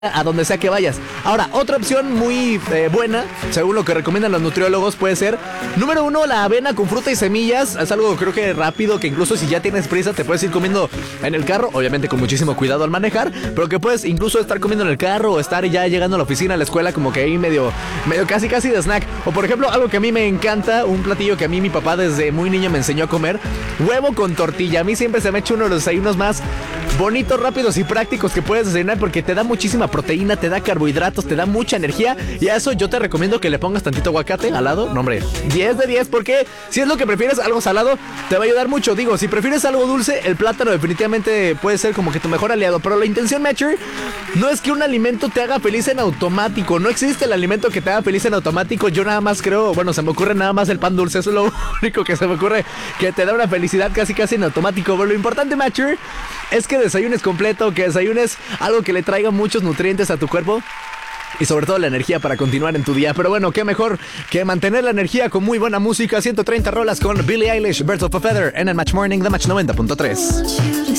a donde sea que vayas. Ahora, otra opción muy buena, según lo que recomiendan los nutriólogos, puede ser, número 1, la avena con fruta y semillas. Es algo creo que rápido, que incluso si ya tienes prisa te puedes ir comiendo en el carro, obviamente con muchísimo cuidado al manejar, pero que puedes incluso estar comiendo en el carro o estar ya llegando a la oficina, a la escuela, como que ahí medio casi de snack. O por ejemplo, algo que a mí me encanta, un platillo que a mí mi papá desde muy niño me enseñó a comer, huevo con tortilla. A mí siempre se me ha hecho uno de los desayunos más bonitos, rápidos y prácticos que puedes desayunar, porque te da muchísima proteína, te da carbohidratos, te da mucha energía, y a eso yo te recomiendo que le pongas tantito aguacate al lado. No, hombre, 10 de 10, porque si es lo que prefieres, algo salado te va a ayudar mucho. Digo, si prefieres algo dulce, el plátano definitivamente puede ser como que tu mejor aliado, pero la intención, Matcher, no es que un alimento te haga feliz en automático. No existe el alimento que te haga feliz en automático. Yo nada más creo, bueno, se me ocurre nada más el pan dulce, eso es lo único que se me ocurre que te da una felicidad casi en automático. Pero lo importante, Matcher, es que desayunes completo, que desayunes algo que le traiga muchos nutrientes a tu cuerpo y sobre todo la energía para continuar en tu día. Pero bueno, qué mejor que mantener la energía con muy buena música. 130 rolas con Billie Eilish, Birds of a Feather en el Match Morning de Match 90.3.